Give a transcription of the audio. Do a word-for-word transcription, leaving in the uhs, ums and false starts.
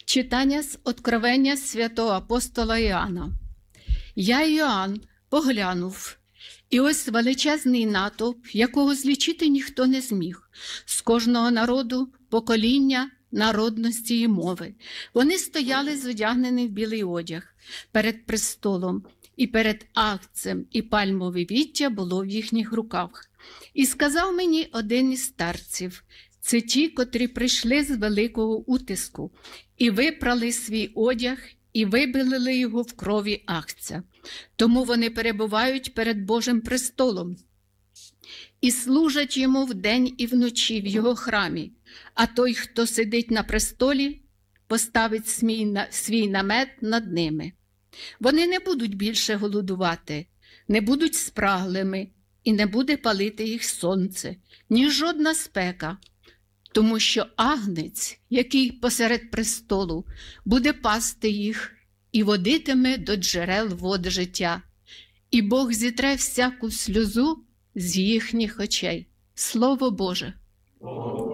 Читання з Откровення святого апостола Іоанна. Я, Іоанн, поглянув, і ось величезний натовп, якого злічити ніхто не зміг, з кожного народу, покоління, народності і мови. Вони стояли зодягнені в білий одяг перед престолом, і перед агнцем, і пальмове віття було в їхніх руках. І сказав мені один із старців: це ті, котрі прийшли з великого утиску, і випрали свій одяг, і вибілили його в крові агнця. Тому вони перебувають перед Божим престолом і служать йому вдень і вночі в його храмі. А той, хто сидить на престолі, поставить свій намет над ними. Вони не будуть більше голодувати, не будуть спраглими, і не буде палити їх сонце, ні жодна спека, тому що агнець, який посеред престолу, буде пасти їх і водитиме до джерел вод життя. І Бог зітре всяку сльозу з їхніх очей. Слово Боже.